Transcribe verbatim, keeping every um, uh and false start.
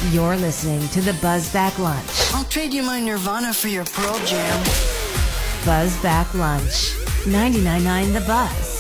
You're listening to the Buzzback Lunch. I'll trade you my Nirvana for your Pearl Jam. Buzzback Lunch. ninety-nine point nine The Buzz.